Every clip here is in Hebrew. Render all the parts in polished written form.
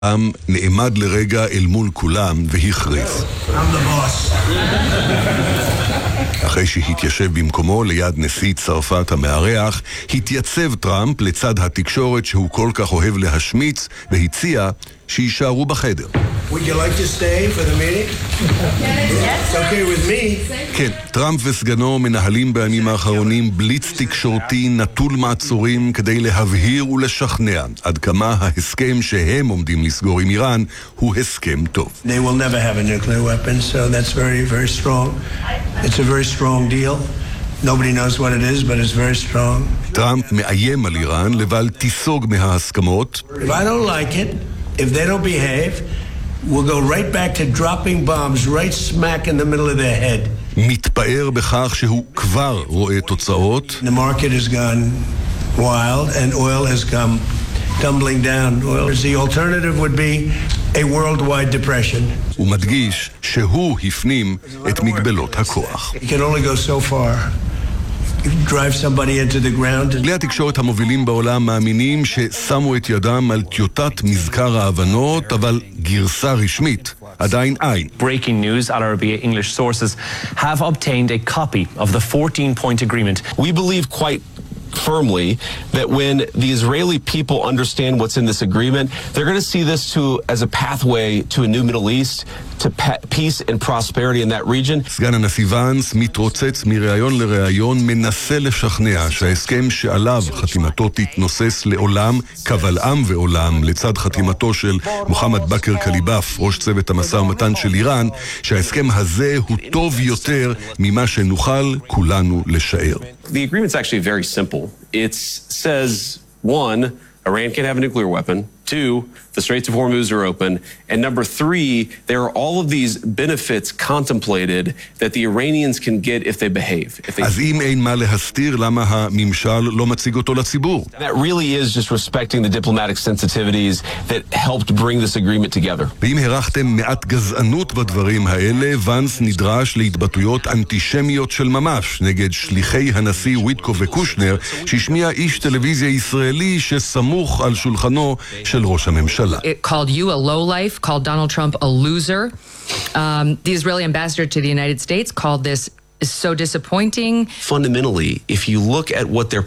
נעמד לרגע אל מול כולם והכריז. אחרי שהתיישב במקומו ליד נשיא צרפת המארח, התייצב טראמפ לצד התקשורת שהוא כל כך אוהב להשמיץ והציע שישארו בחדר. Would you like to stay for the meeting? It's okay with me. כן, טראמפ וסגנו מנהלים בימים האחרונים בליץ תקשורתי נטול מעצורים כדי להבהיר ולשכנע עד כמה ההסכם שהם עומדים לסגור עם איראן הוא הסכם טוב. They will never have a nuclear weapon, so that's very, very strong. It's a very strong deal. Nobody knows what it is, but it's very strong. טראמפ מאיים על איראן לבל תיסוג מההסכמות. If I don't like it, if they don't behave, we'll go right back to dropping bombs right smack in the middle of their head. מתפאר בכך שהוא כבר רואה תוצאות. The market has gone wild and oil has come tumbling down. The alternative would be a worldwide depression. הוא מדגיש שהוא הפנים את מגבלות הכוח. You can only go so far. drive somebody into the ground. כלי התקשורת המובילים בעולם מאמינים ששמו את ידם על טיוטת מזכר ההבנות, אבל גרסה רשמית עדיין אין. Breaking news, Al Arabiya English sources have obtained a copy of the 14-point agreement. We believe quite firmly that when the Israeli people understand what's in this agreement, they're going to see this as a pathway to a new Middle East, to peace and prosperity in that region. סגן הנשיא ואנס מתרוצץ מראיון לראיון, מנסה לשכנע שההסכם שעליו חתימתו תתנוסס לעולם, קבל עם ועולם, לצד חתימתו של מוחמד בכר קליבאף, ראש צוות המשא ומתן של איראן, שההסכם הזה הוא טוב יותר ממה שנוכל כולנו לשער. The agreement's actually very simple. It says, one, Iran can't have a nuclear weapon. Two, the Straits of Hormuz are open. And number three, there are all of these benefits contemplated that the Iranians can get if they behave. אז אם אין מה להסתיר, למה הממשל לא מציג אותו לציבור? That really is just respecting the diplomatic sensitivities that helped bring this agreement together. ואם הרחתם מעט גזענות בדברים האלה, ואנס נדרש להתבטאויות אנטישמיות של ממש נגד שליחי הנשיא וויטקו וקושנר, שהשמיע איש טלוויזיה ישראלי שסמוך על שולחנו של ראש הממשלה. It called you a lowlife, called Donald Trump a loser. The Israeli ambassador to the United States called this so disappointing. Fundamentally, if you look at what they're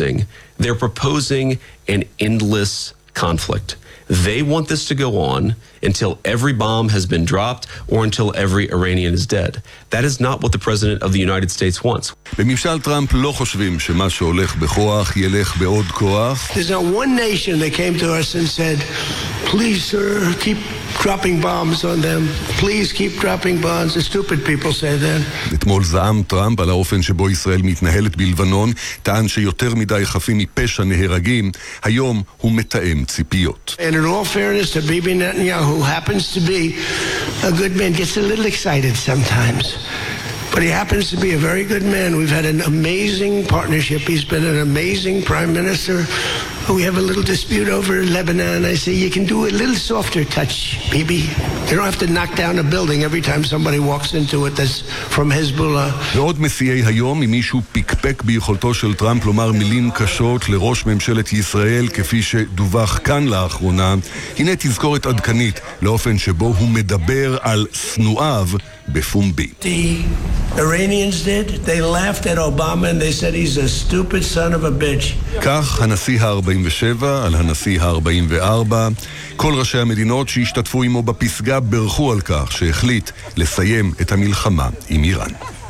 proposing an endless conflict. They want this to go on until every bomb has been dropped or until every Iranian is dead. That is not what the President of the United States wants. בממשל טראמפ לא חושבים שמה שהולך בכוח ילך בעוד כוח. There's not one nation that came to us and said, please sir, keep dropping bombs on them. Please keep dropping bombs. The stupid people say that. אתמול זעם טראמפ על האופן שבו ישראל מתנהלת בלבנון, טען שיותר מדי חפים מפשע נהרגים. היום הוא מתאם ציפיות. And in all fairness to Bibi Netanyahu, who happens to be a good man, gets a little excited sometimes. But he happens to be a very good man. We've had an amazing partnership. He's been an amazing prime minister. We have a little dispute over Lebanon. I say, you can do a little softer touch, Bibi. You don't have to knock down a building every time somebody walks into it that's from Hezbollah. ועוד מסיעי היום, אם מישהו פיקפק ביכולתו של טראמפ לומר מילים קשות לראש ממשלת ישראל, כפי שדווח כאן לאחרונה, הנה תזכורת עדכנית לאופן שבו הוא מדבר על שנואיו בפומבי. The Iranians did. They laughed at Obama and they said he's a stupid son of a bitch. כך הנשיא ה-47 על הנשיא ה-44. כל ראשי המדינות שהשתתפו עמו בפסגה ברכו על כך שהחליט לסיים את המלחמה עם איראן.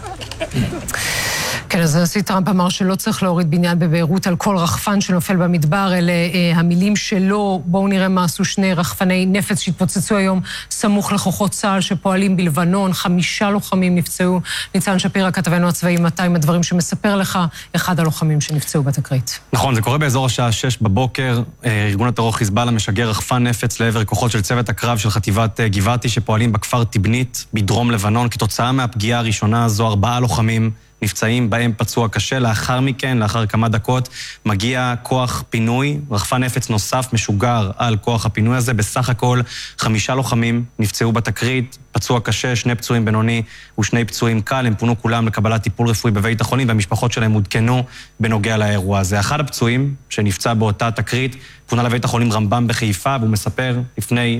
כן, אז הנשיא טראמפ אמר שלא צריך להוריד בניין בביירות על כל רחפן שנופל במדבר. אלה המילים שלו. בואו נראה מה עשו שני רחפני נפץ שהתפוצצו היום סמוך לכוחות צה"ל שפועלים בלבנון. 5 לוחמים נפצעו. ניצן שפירא, כתבנו הצבאי, 200 הדברים שמספר לך, אחד הלוחמים שנפצעו בתקרית. נכון, זה קורה באזור השעה 6 בבוקר. ארגון הטרור חיזבאללה משגר רחפן נפץ לעבר כוחות של צוות הקרב של חטיבת גבעתי שפועלים בכפר טיבנית בדרום לבנון. כתוצאה מהפגיעה הראשונה הזו 4 לוחמים נפצעים, בהם פצוע קשה. לאחר מכן, לאחר כמה דקות, מגיע כוח פינוי, רחפן נפץ נוסף משוגר על כוח הפינוי הזה. בסך הכל 5 לוחמים נפצעו בתקרית, פצוע קשה, 2 פצועים בינוני ו2 פצועים קל. הם פונו כולם לקבלת טיפול רפואי בבית החולים, והמשפחות שלהם עודכנו בנוגע לאירוע הזה. אחד הפצועים שנפצע באותה תקרית פונה לבית החולים רמב"ם בחיפה, והוא מספר לפני